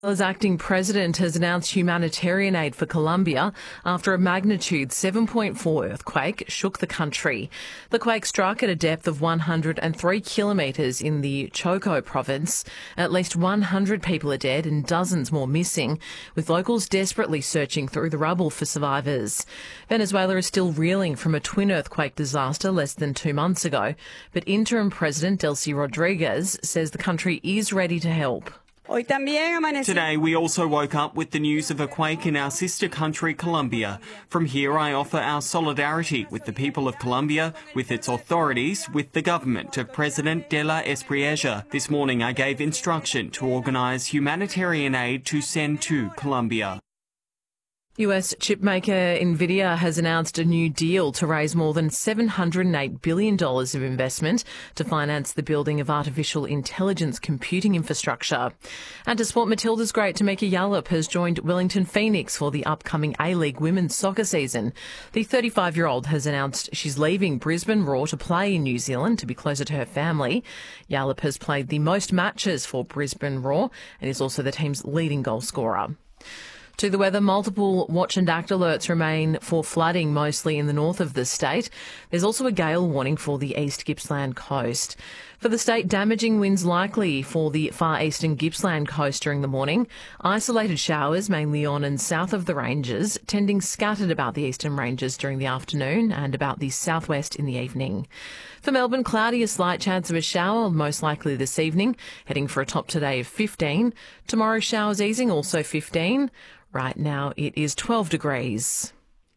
Venezuela's acting president has announced humanitarian aid for Colombia after a magnitude 7.4 earthquake shook the country. The quake struck at a depth of 103 kilometres in the Choco province. At least 100 people are dead and dozens more missing, with locals desperately searching through the rubble for survivors. Venezuela is still reeling from a twin earthquake disaster less than 2 months ago, but interim President Delcy Rodriguez says the country is ready to help. Today we also woke up with the news of a quake in our sister country, Colombia. From here I offer our solidarity with the people of Colombia, with its authorities, with the government of President de la Espriella. This morning I gave instruction to organise humanitarian aid to send to Colombia. US chipmaker Nvidia has announced a new deal to raise more than $708 billion of investment to finance the building of artificial intelligence computing infrastructure. And to sport, Matilda's great Tamika Yallop has joined Wellington Phoenix for the upcoming A-League women's soccer season. The 35-year-old has announced she's leaving Brisbane Roar to play in New Zealand to be closer to her family. Yallop has played the most matches for Brisbane Roar and is also the team's leading goal scorer. To the weather, multiple watch and act alerts remain for flooding, mostly in the north of the state. There's also a gale warning for the East Gippsland coast. For the state, damaging winds likely for the far eastern Gippsland coast during the morning. Isolated showers, mainly on and south of the ranges, tending scattered about the eastern ranges during the afternoon and about the southwest in the evening. For Melbourne, cloudy, a slight chance of a shower, most likely this evening, heading for a top today of 15. Tomorrow, showers easing, also 15. Right now, it is 12 degrees.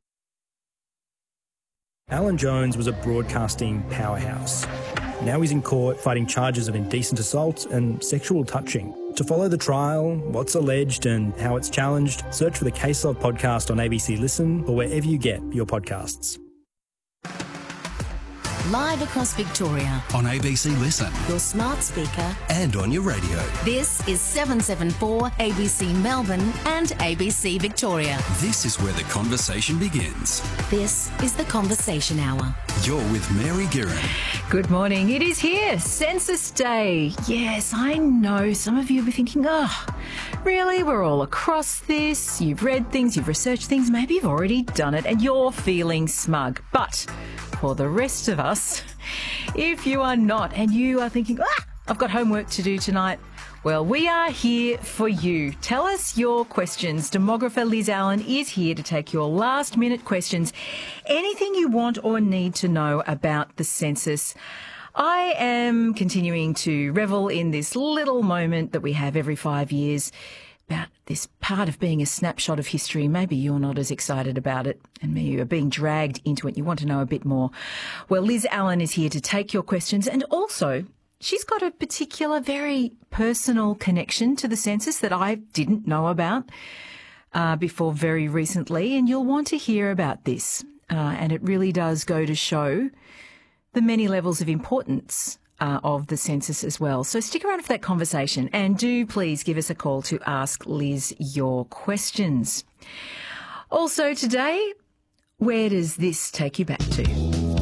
Alan Jones was a broadcasting powerhouse. Now he's in court fighting charges of indecent assault and sexual touching. To follow the trial, what's alleged and how it's challenged, search for the Case Of podcast on ABC Listen or wherever you get your podcasts. Live across Victoria. On ABC Listen. Your smart speaker. And on your radio. This is 774 ABC Melbourne and ABC Victoria. This is where the conversation begins. This is the Conversation Hour. You're with Mary Guerin. Good morning. It is here, Census Day. Yes, I know some of you will be thinking, really? We're all across this. You've read things, you've researched things, maybe you've already done it and you're feeling smug. But for the rest of us, if you are not and you are thinking, I've got homework to do tonight, well, we are here for you. Tell us your questions. Demographer Liz Allen is here to take your last-minute questions. Anything you want or need to know about the census. I am continuing to revel in this little moment that we have every 5 years about this part of being a snapshot of history. Maybe you're not as excited about it and maybe you're being dragged into it. You want to know a bit more. Well, Liz Allen is here to take your questions, and also she's got a particular, very personal connection to the census that I didn't know about before very recently, and you'll want to hear about this. And it really does go to show the many levels of importance of the census as well. So stick around for that conversation and do please give us a call to ask Liz your questions. Also today, where does this take you back to?